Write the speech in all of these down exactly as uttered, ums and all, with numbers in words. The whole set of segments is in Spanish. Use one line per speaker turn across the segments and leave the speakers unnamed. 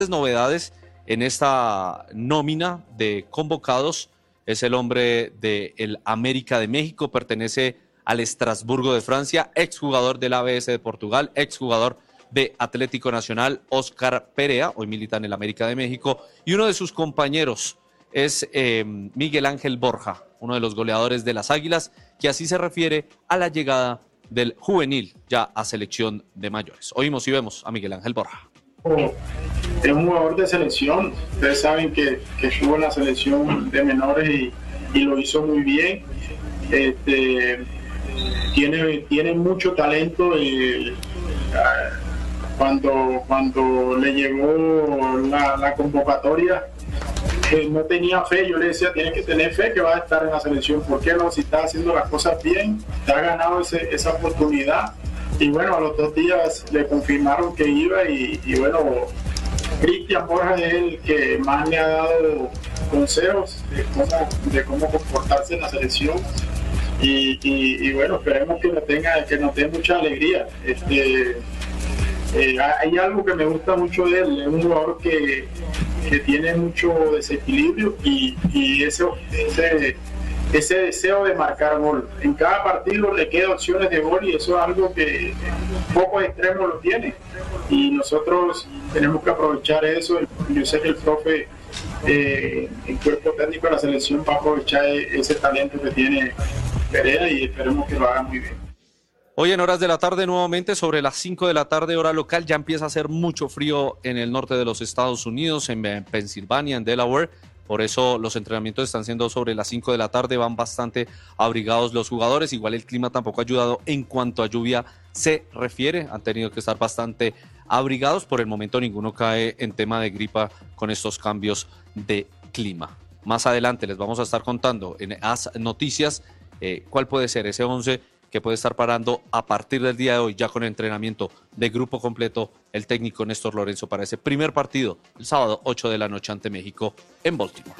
Novedades en esta nómina de convocados es el hombre del América de México, pertenece al Estrasburgo de Francia, exjugador del A B S de Portugal, exjugador de Atlético Nacional, Óscar Perea, hoy milita en el América de México, y uno de sus compañeros es eh, Miguel Ángel Borja, uno de los goleadores de las Águilas, que así se refiere a la llegada del juvenil ya a selección de mayores. Oímos y vemos a Miguel Ángel Borja.
Es un jugador de selección, ustedes saben que, que estuvo en la selección de menores y, y lo hizo muy bien. Este, tiene, tiene mucho talento y cuando, cuando le llegó la, la convocatoria eh, no tenía fe, yo le decía tienes que tener fe que va a estar en la selección, ¿por qué no? Si está haciendo las cosas bien, te ha ganado ese, esa oportunidad. Y bueno, a los dos días le confirmaron que iba y, y bueno, Cristian Borja es el que más le ha dado consejos de cómo, de cómo comportarse en la selección y, y, y bueno, esperemos que nos tenga, que nos dé mucha alegría. Este, eh, hay algo que me gusta mucho de él, es un jugador que, que tiene mucho desequilibrio y, y ese, ese ese deseo de marcar gol. En cada partido le quedan opciones de gol y eso es algo que pocos extremos lo tienen y nosotros tenemos que aprovechar eso. Yo sé que el profe, eh, el cuerpo técnico de la selección va a aprovechar ese talento que tiene Perea y esperemos que lo haga muy bien.
Hoy en horas de la tarde, nuevamente sobre las cinco de la tarde hora local, ya empieza a hacer mucho frío en el norte de los Estados Unidos, en Pensilvania, en Delaware. Por eso los entrenamientos están siendo sobre las cinco de la tarde, van bastante abrigados los jugadores. Igual el clima tampoco ha ayudado en cuanto a lluvia se refiere. Han tenido que estar bastante abrigados. Por el momento ninguno cae en tema de gripa con estos cambios de clima. Más adelante les vamos a estar contando en As Noticias eh, cuál puede ser ese once que puede estar parando a partir del día de hoy, ya con entrenamiento de grupo completo, el técnico Néstor Lorenzo para ese primer partido, el sábado ocho de la noche ante México en Baltimore.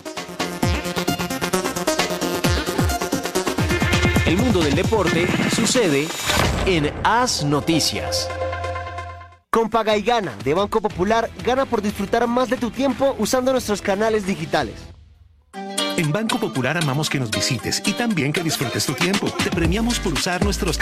El mundo del deporte sucede en As Noticias. Con Paga y Gana de Banco Popular, gana por disfrutar más de tu tiempo usando nuestros canales digitales.
En Banco Popular amamos que nos visites y también que disfrutes tu tiempo. Te premiamos por usar nuestros